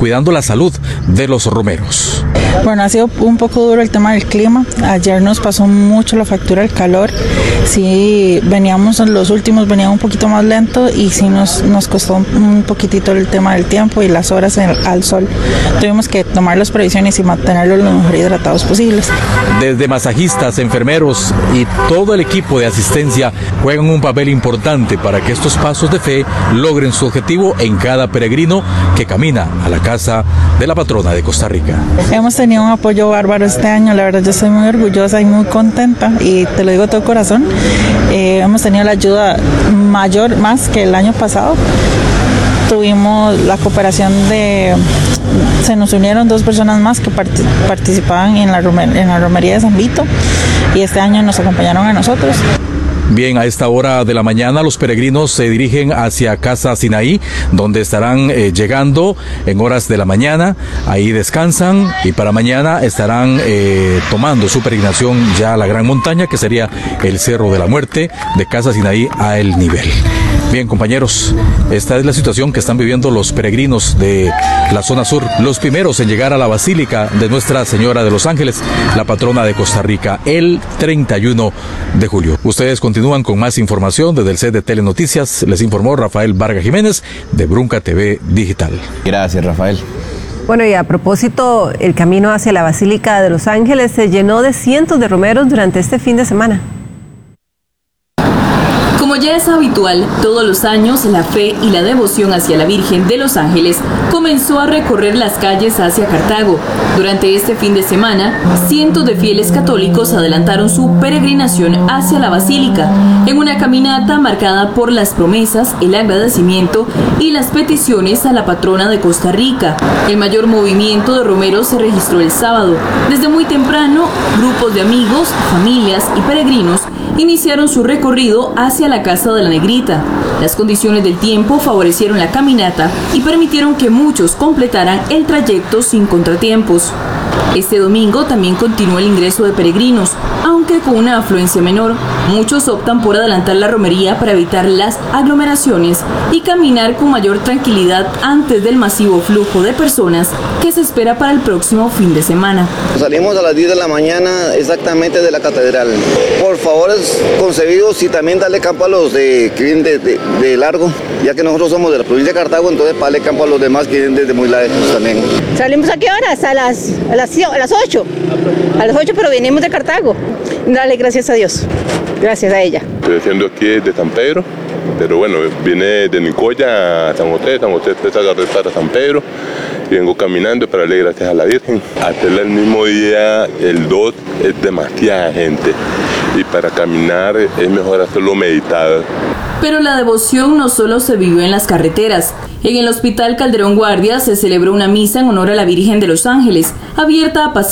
cuidando la salud de los romeros. Bueno, ha sido un poco duro el tema del clima. Ayer nos pasó mucho la factura del calor. Sí, veníamos en los últimos, venía un poquito más lento y sí nos costó un poquitito el tema del tiempo y las horas al sol. Tuvimos que tomar las previsiones y mantenerlos lo mejor hidratados posibles. Desde masajistas, enfermeros y todo el equipo de asistencia juegan un papel importante para que estos pasos de fe logren su objetivo en cada peregrino que camina a la casa de la patrona de Costa Rica. Hemos tenido un apoyo bárbaro este año, la verdad yo estoy muy orgullosa y muy contenta y te lo digo de todo corazón. Hemos tenido la ayuda mayor, más que el año pasado. Tuvimos la cooperación se nos unieron 2 personas más que participaban en la romería de San Vito y este año nos acompañaron a nosotros. Bien, a esta hora de la mañana los peregrinos se dirigen hacia Casa Sinaí, donde estarán llegando en horas de la mañana. Ahí descansan y para mañana estarán tomando su peregrinación ya a la gran montaña, que sería el Cerro de la Muerte de Casa Sinaí a El Nivel. Bien, compañeros, esta es la situación que están viviendo los peregrinos de la zona sur, los primeros en llegar a la Basílica de Nuestra Señora de los Ángeles, la patrona de Costa Rica, el 31 de julio. Ustedes continúan con más información desde el set de Telenoticias. Les informó Rafael Vargas Jiménez de Brunca TV Digital. Gracias, Rafael. Bueno, y a propósito, el camino hacia la Basílica de los Ángeles se llenó de cientos de romeros durante este fin de semana. Como ya es habitual, todos los años la fe y la devoción hacia la Virgen de los Ángeles comenzó a recorrer las calles hacia Cartago. Durante este fin de semana, cientos de fieles católicos adelantaron su peregrinación hacia la Basílica, en una caminata marcada por las promesas, el agradecimiento y las peticiones a la patrona de Costa Rica. El mayor movimiento de romeros se registró el sábado. Desde muy temprano, grupos de amigos, familias y peregrinos iniciaron su recorrido hacia la Casa de la Negrita. Las condiciones del tiempo favorecieron la caminata y permitieron que muchos completaran el trayecto sin contratiempos. Este domingo también continuó el ingreso de peregrinos, aunque con una afluencia menor. Muchos optan por adelantar la romería para evitar las aglomeraciones y caminar con mayor tranquilidad antes del masivo flujo de personas que se espera para el próximo fin de semana. Salimos a las 10 de la mañana exactamente de la catedral. Por favores concebidos y también darle campo a los que vienen de largo, ya que nosotros somos de la provincia de Cartago, entonces para darle campo a los demás que vienen desde muy lejos también. ¿Salimos a qué horas? A las 8. A las 8, pero venimos de Cartago. Dale gracias a Dios. Gracias a ella. Estoy haciendo aquí de San Pedro, pero bueno, viene de Nicoya a San José después agarré para San Pedro y vengo caminando para darle gracias a la Virgen. Hacerla el mismo día, el 2, es demasiada gente y para caminar es mejor hacerlo meditado. Pero la devoción no solo se vivió en las carreteras. En el Hospital Calderón Guardia se celebró una misa en honor a la Virgen de los Ángeles, abierta a pacientes